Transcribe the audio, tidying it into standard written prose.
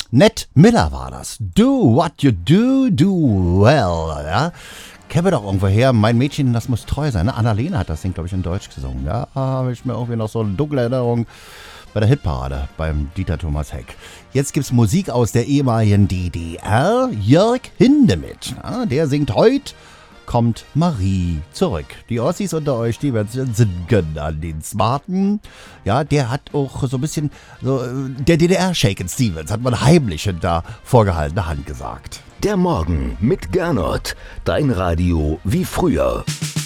Ned Miller war das. Do what you do, do well. Ja? Kenne doch irgendwo her. Mein Mädchen, das muss treu sein. Ne? Annalena hat das Ding, glaube ich, in Deutsch gesungen. Ja, habe ich mir irgendwie noch so eine dunkle Erinnerung bei der Hitparade beim Dieter Thomas Heck. Jetzt gibt's Musik aus der ehemaligen DDR. Jörg Hindemith. Ja, der singt heute Kommt Marie zurück. Die Ossis unter euch, die werden singen an den Smarten. Ja, der hat auch so ein bisschen, so, der DDR Shakin' Stevens, hat man heimlich hinter vorgehaltener Hand gesagt. Der Morgen mit Gernot. Dein Radio wie früher.